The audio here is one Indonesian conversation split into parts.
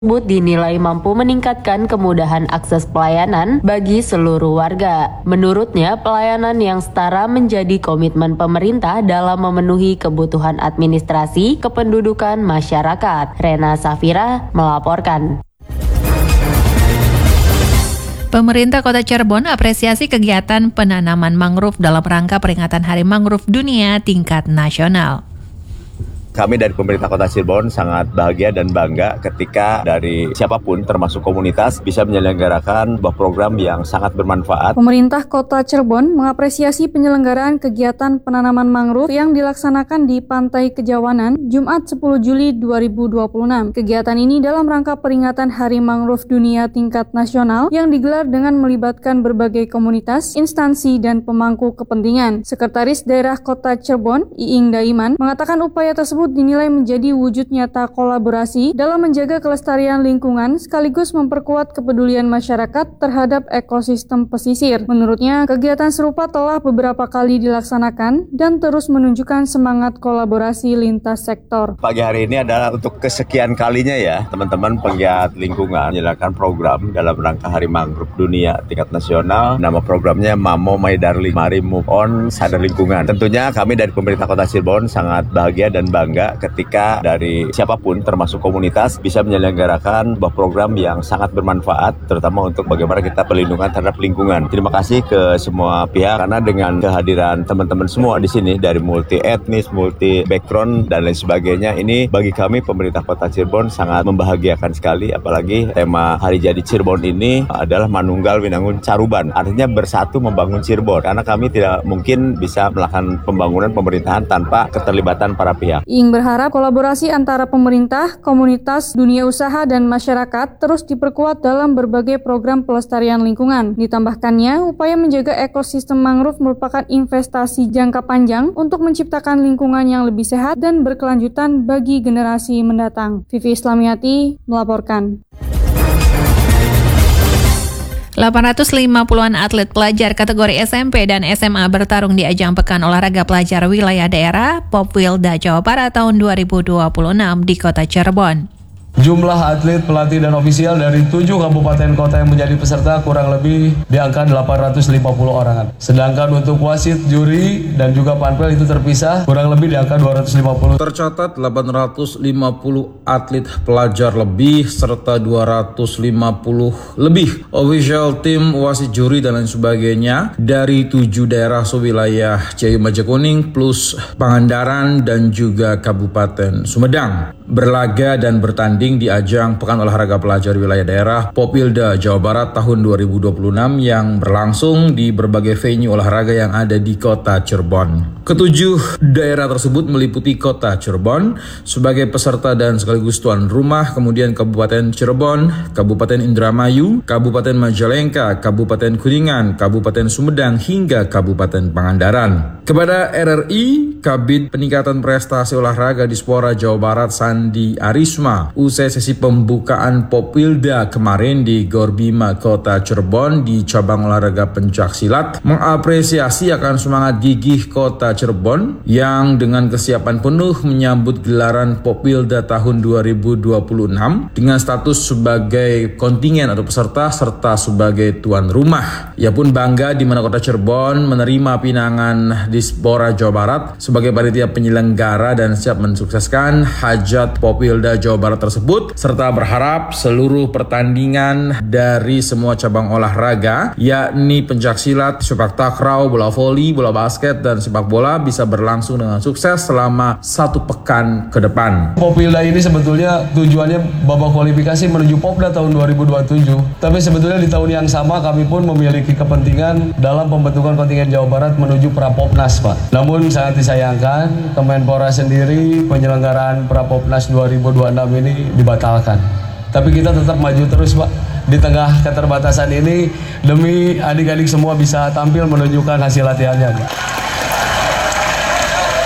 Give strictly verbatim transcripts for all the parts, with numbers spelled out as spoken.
tersebut dinilai mampu meningkatkan kemudahan akses pelayanan bagi seluruh warga. Menurutnya, pelayanan yang setara menjadi komitmen pemerintah dalam memenuhi kebutuhan administrasi kependudukan masyarakat. Rena Safira melaporkan. Pemerintah Kota Cirebon apresiasi kegiatan penanaman mangrove dalam rangka peringatan Hari Mangrove Dunia tingkat nasional. Kami dari pemerintah Kota Cirebon sangat bahagia dan bangga ketika dari siapapun termasuk komunitas bisa menyelenggarakan sebuah program yang sangat bermanfaat. Pemerintah Kota Cirebon mengapresiasi penyelenggaraan kegiatan penanaman mangrove yang dilaksanakan di Pantai Kejawanan Jumat sepuluh Juli dua ribu dua puluh enam. Kegiatan ini dalam rangka peringatan Hari Mangrove Dunia tingkat nasional yang digelar dengan melibatkan berbagai komunitas, instansi, dan pemangku kepentingan. Sekretaris Daerah Kota Cirebon, Iing Daiman, mengatakan upaya tersebut dinilai menjadi wujud nyata kolaborasi dalam menjaga kelestarian lingkungan sekaligus memperkuat kepedulian masyarakat terhadap ekosistem pesisir. Menurutnya, kegiatan serupa telah beberapa kali dilaksanakan dan terus menunjukkan semangat kolaborasi lintas sektor. Pagi hari ini adalah untuk kesekian kalinya ya, teman-teman penggiat lingkungan menjalankan program dalam rangka Hari Mangrove Dunia tingkat nasional. Nama programnya Mamo My Darling, Mari Move On Sadar Lingkungan. Tentunya kami dari pemerintah Kota Cirebon sangat bahagia dan bangga ketika dari siapapun termasuk komunitas bisa menyelenggarakan sebuah program yang sangat bermanfaat terutama untuk bagaimana kita perlindungan terhadap lingkungan. Terima kasih ke semua pihak karena dengan kehadiran teman-teman semua di sini dari multi etnis, multi background dan lain sebagainya, ini bagi kami pemerintah Kota Cirebon sangat membahagiakan sekali, apalagi tema Hari Jadi Cirebon ini adalah Manunggal Winangun Caruban, artinya bersatu membangun Cirebon karena kami tidak mungkin bisa melakukan pembangunan pemerintahan tanpa keterlibatan para pihak. Iing berharap kolaborasi antara pemerintah, komunitas, dunia usaha, dan masyarakat terus diperkuat dalam berbagai program pelestarian lingkungan. Ditambahkannya, upaya menjaga ekosistem mangrove merupakan investasi jangka panjang untuk menciptakan lingkungan yang lebih sehat dan berkelanjutan bagi generasi mendatang. Vivi Islamiati melaporkan. delapan ratus lima puluhan atlet pelajar kategori S M P dan S M A bertarung di ajang Pekan Olahraga Pelajar Wilayah Daerah Popwilda Jawa Barat tahun dua ribu dua puluh enam di Kota Cirebon. Jumlah atlet, pelatih, dan ofisial dari tujuh kabupaten kota yang menjadi peserta kurang lebih di angka delapan ratus lima puluh orangan. Sedangkan untuk wasit, juri, dan juga panpel itu terpisah kurang lebih di angka dua ratus lima puluh. Tercatat delapan ratus lima puluh atlet pelajar lebih serta dua ratus lima puluh lebih official tim, wasit, juri, dan lain sebagainya dari tujuh daerah sewilayah Ciayu Majakuning plus Pangandaran dan juga Kabupaten Sumedang berlaga dan bertanding di ajang Pekan Olahraga Pelajar Wilayah Daerah Popwilda Jawa Barat tahun dua ribu dua puluh enam yang berlangsung di berbagai venue olahraga yang ada di Kota Cirebon. Ketujuh daerah tersebut meliputi Kota Cirebon sebagai peserta dan sekaligus tuan rumah, kemudian Kabupaten Cirebon, Kabupaten Indramayu, Kabupaten Majalengka, Kabupaten Kuningan, Kabupaten Sumedang, hingga Kabupaten Pangandaran. Kepada R R I, Kabid Peningkatan Prestasi Olahraga Dispora Jawa Barat Sandi Arisma, usai sesi pembukaan Popwilda kemarin di Gor Bima Kota Cirebon di cabang olahraga pencaksilat, mengapresiasi akan semangat gigih Kota Cirebon yang dengan kesiapan penuh menyambut gelaran Popwilda tahun dua ribu dua puluh enam dengan status sebagai kontingen atau peserta serta sebagai tuan rumah. Ia pun bangga di mana Kota Cirebon menerima pinangan Dispora Jawa Barat sebagai panitia penyelenggara dan siap mensukseskan hajat Popwilda Jawa Barat tersebut, serta berharap seluruh pertandingan dari semua cabang olahraga yakni pencaksilat, sepak takraw, bola voli, bola basket, dan sepak bola bisa berlangsung dengan sukses selama satu pekan ke depan. Popwilda ini sebetulnya tujuannya babak kualifikasi menuju Popda tahun dua ribu dua puluh tujuh. Tapi sebetulnya di tahun yang sama kami pun memiliki kepentingan dalam pembentukan kontingen Jawa Barat menuju Prapopnas, Pak. Namun sangat disayangkan Kemenpora sendiri penyelenggaraan Prapopnas dua ribu dua puluh enam ini dibatalkan. Tapi kita tetap maju terus, Pak. Di tengah keterbatasan ini demi adik-adik semua bisa tampil menunjukkan hasil latihannya.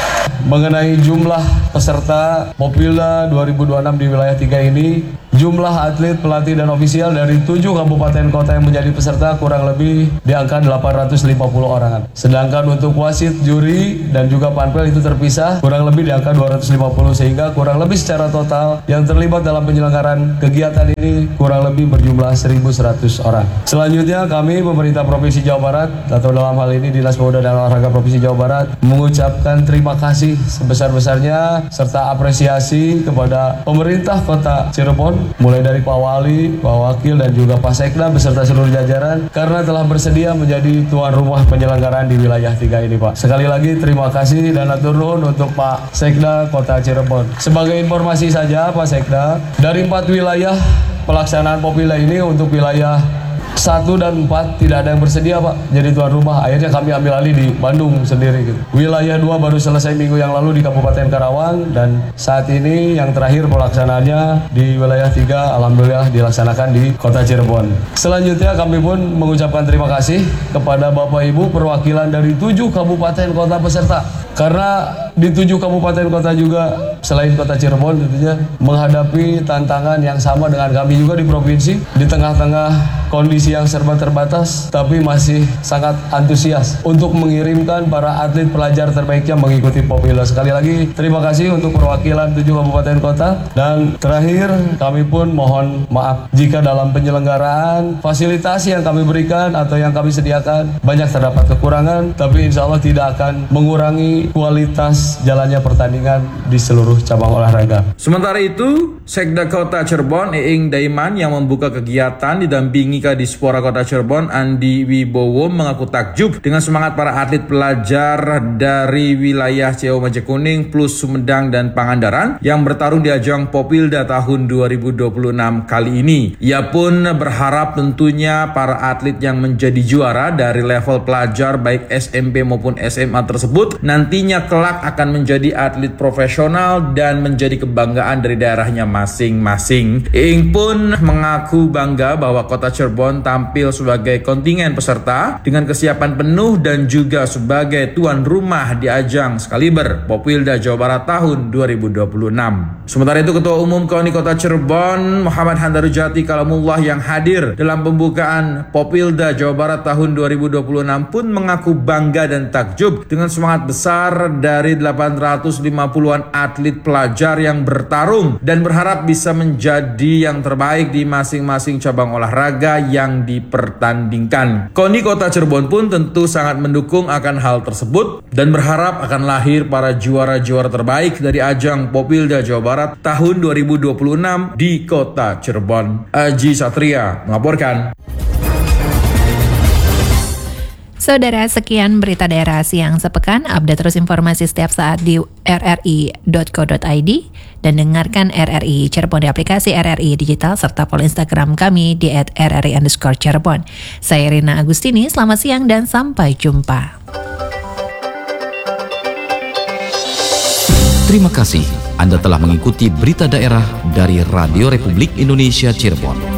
mengenai jumlah peserta Popilda dua ribu dua puluh enam di wilayah tiga ini, jumlah atlet, pelatih, dan ofisial dari tujuh kabupaten kota yang menjadi peserta kurang lebih di angka delapan ratus lima puluh orangan. Sedangkan untuk wasit, juri, dan juga panpel itu terpisah kurang lebih di angka dua ratus lima puluh, sehingga kurang lebih secara total yang terlibat dalam penyelenggaraan kegiatan ini kurang lebih berjumlah seribu seratus orang. Selanjutnya kami pemerintah Provinsi Jawa Barat atau dalam hal ini Dinas Pemuda dan Olahraga Provinsi Jawa Barat mengucapkan terima kasih sebesar-besarnya serta apresiasi kepada pemerintah Kota Cirebon, mulai dari Pak Wali, Pak Wakil, dan juga Pak Sekda beserta seluruh jajaran karena telah bersedia menjadi tuan rumah penyelenggaraan di wilayah tiga ini, Pak. Sekali lagi terima kasih dan atur nuhun untuk Pak Sekda Kota Cirebon. Sebagai informasi saja Pak Sekda, dari empat wilayah pelaksanaan Popilda ini untuk wilayah satu dan empat tidak ada yang bersedia, Pak, jadi tuan rumah. Akhirnya kami ambil alih di Bandung sendiri gitu. Wilayah dua baru selesai minggu yang lalu di Kabupaten Karawang, dan saat ini yang terakhir pelaksanaannya di wilayah tiga alhamdulillah dilaksanakan di Kota Cirebon. Selanjutnya kami pun mengucapkan terima kasih kepada Bapak Ibu perwakilan dari tujuh kabupaten kota peserta, karena di tujuh kabupaten kota juga selain Kota Cirebon tentunya menghadapi tantangan yang sama dengan kami juga di provinsi, di tengah-tengah kondisi yang serba terbatas, tapi masih sangat antusias untuk mengirimkan para atlet pelajar terbaiknya mengikuti Popilda. Sekali lagi terima kasih untuk perwakilan tujuh kabupaten kota, dan terakhir kami pun mohon maaf jika dalam penyelenggaraan fasilitas yang kami berikan atau yang kami sediakan banyak terdapat kekurangan, tapi insya Allah tidak akan mengurangi kualitas jalannya pertandingan di seluruh cabang olahraga. Sementara itu, Sekda Kota Cirebon Eing Daiman yang membuka kegiatan didampingi Kadispora Kota Cirebon Andi Wibowo mengaku takjub dengan semangat para atlet pelajar dari wilayah C O Majekuning plus Sumedang dan Pangandaran yang bertarung di ajang Popilda tahun dua ribu dua puluh enam kali ini. Ia pun berharap tentunya para atlet yang menjadi juara dari level pelajar baik S M P maupun S M A tersebut nantinya kelak akan menjadi atlet profesional dan menjadi kebanggaan dari daerahnya masing-masing. Eing pun mengaku bangga bahwa Kota Cirebon tampil sebagai kontingen peserta dengan kesiapan penuh dan juga sebagai tuan rumah di ajang sekaliber Popilda Jawa Barat tahun dua ribu dua puluh enam. Sementara itu Ketua Umum K O N I Kota Cirebon Muhammad Handarujati Kalamullah yang hadir dalam pembukaan Popilda Jawa Barat tahun dua ribu dua puluh enam pun mengaku bangga dan takjub dengan semangat besar dari delapan ratus lima puluhan atlet pelajar yang bertarung dan berharap bisa menjadi yang terbaik di masing-masing cabang olahraga yang dipertandingkan. K O N I Kota Cirebon pun tentu sangat mendukung akan hal tersebut dan berharap akan lahir para juara-juara terbaik dari ajang Popilda Jawa Barat tahun dua ribu dua puluh enam di Kota Cirebon. Aji Satria melaporkan. Saudara, sekian berita daerah siang sepekan. Update terus informasi setiap saat di r r i dot co dot i d dan dengarkan R R I Cirebon di aplikasi R R I Digital serta follow Instagram kami di at r r i underscore Cirebon. Saya Rina Agustini, selamat siang dan sampai jumpa. Terima kasih Anda telah mengikuti berita daerah dari Radio Republik Indonesia Cirebon.